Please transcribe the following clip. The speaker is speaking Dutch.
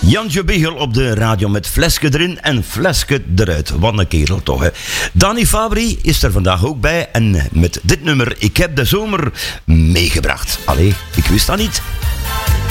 Jantje Biegel op de radio met flesje erin en flesje eruit. Wat een kerel toch, hè. Dani Fabri is er vandaag ook bij en met dit nummer Ik heb de zomer meegebracht. Allee, ik wist dat niet.